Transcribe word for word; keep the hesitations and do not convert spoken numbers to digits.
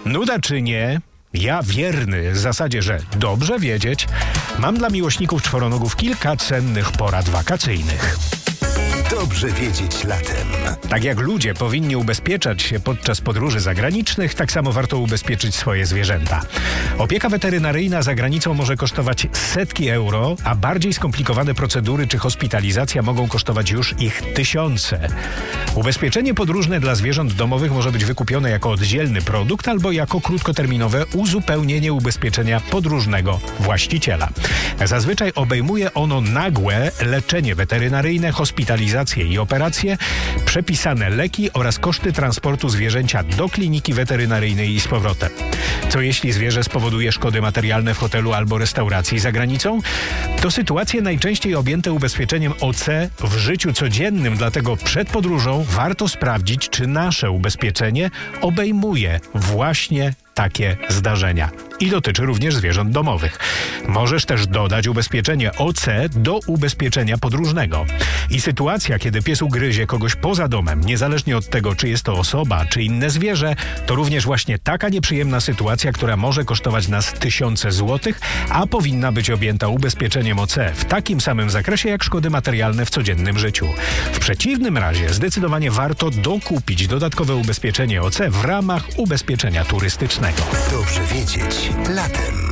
Nuda czy nie? Ja wierny zasadzie, że dobrze wiedzieć, mam dla miłośników czworonogów kilka cennych porad wakacyjnych. Dobrze wiedzieć latem. Tak jak ludzie powinni ubezpieczać się podczas podróży zagranicznych, tak samo warto ubezpieczyć swoje zwierzęta. Opieka weterynaryjna za granicą może kosztować setki euro, a bardziej skomplikowane procedury czy hospitalizacja mogą kosztować już ich tysiące. Ubezpieczenie podróżne dla zwierząt domowych może być wykupione jako oddzielny produkt albo jako krótkoterminowe uzupełnienie ubezpieczenia podróżnego właściciela. Zazwyczaj obejmuje ono nagłe leczenie weterynaryjne, hospitalizację i operacje, przepisane leki oraz koszty transportu zwierzęcia do kliniki weterynaryjnej i z powrotem. Co jeśli zwierzę spowoduje szkody materialne w hotelu albo restauracji za granicą? To sytuacje najczęściej objęte ubezpieczeniem O C w życiu codziennym, dlatego przed podróżą warto sprawdzić, czy nasze ubezpieczenie obejmuje właśnie takie zdarzenia. I dotyczy również zwierząt domowych. Możesz też dodać ubezpieczenie O C do ubezpieczenia podróżnego. I sytuacja, kiedy pies ugryzie kogoś poza domem, niezależnie od tego, czy jest to osoba, czy inne zwierzę, to również właśnie taka nieprzyjemna sytuacja, która może kosztować nas tysiące złotych, a powinna być objęta ubezpieczeniem O C w takim samym zakresie, jak szkody materialne w codziennym życiu. W przeciwnym razie zdecydowanie warto dokupić dodatkowe ubezpieczenie O C w ramach ubezpieczenia turystycznego. Dobrze wiedzieć latem.